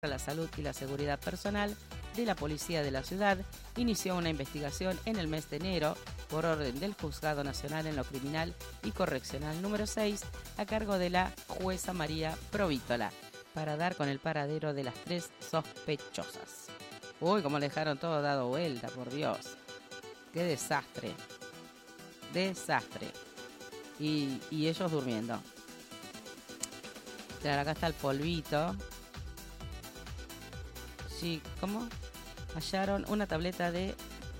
la Salud y la Seguridad Personal de la Policía de la Ciudad inició una investigación en el mes de enero por orden del Juzgado Nacional en lo Criminal y Correccional número 6 a cargo de la jueza María Provítola para dar con el paradero de las 3 sospechosas. Uy, cómo le dejaron todo dado vuelta, por Dios. Qué desastre. Desastre. Y ellos durmiendo. Claro, acá está el polvito. Sí, ¿cómo? Hallaron una tableta de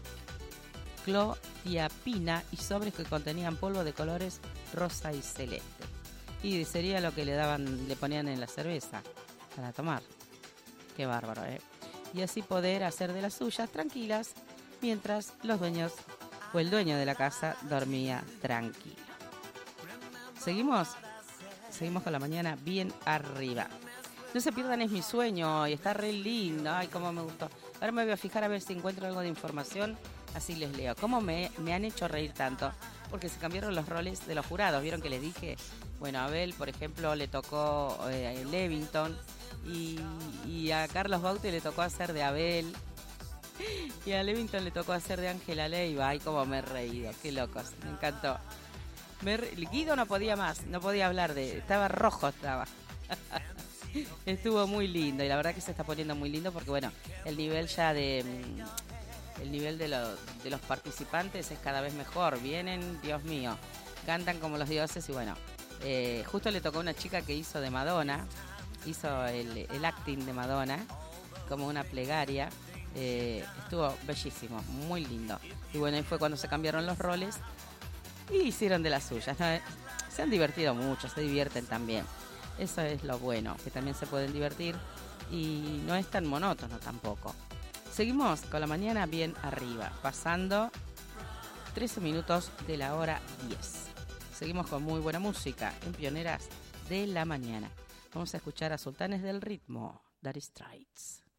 clordiapina y sobres que contenían polvo de colores rosa y celeste. Y sería lo que le ponían en la cerveza para tomar. Qué bárbaro, ¿eh? Y así poder hacer de las suyas tranquilas mientras los dueños o el dueño de la casa dormía tranquilo. ¿Seguimos? Seguimos con la mañana bien arriba. No se pierdan, es mi sueño y está re lindo. Ay, cómo me gustó. Ahora me voy a fijar a ver si encuentro algo de información, así les leo. ¿Cómo me han hecho reír tanto? Porque se cambiaron los roles de los jurados. ¿Vieron que les dije? Bueno, a Abel, por ejemplo, le tocó Levington y a Carlos Baute le tocó hacer de Abel y a Levington le tocó hacer de Ángela Leiva. Ay, cómo me he reído. Qué locos. Me encantó. Guido no podía más, no podía hablar estaba rojo, estaba. Estuvo muy lindo y la verdad que se está poniendo muy lindo porque bueno, el nivel de los participantes es cada vez mejor. Vienen, Dios mío, cantan como los dioses y bueno, justo le tocó a una chica que hizo de Madonna, hizo el acting de Madonna como una plegaria. Estuvo bellísimo, muy lindo. Y bueno, ahí fue cuando se cambiaron los roles y hicieron de las suyas, ¿no? Se han divertido mucho, se divierten también. Eso es lo bueno, que también se pueden divertir y no es tan monótono tampoco. Seguimos con la mañana bien arriba, pasando 13 minutos de la hora 10. Seguimos con muy buena música en Pioneras de la Mañana. Vamos a escuchar a Sultanes del Ritmo, Dire Straits.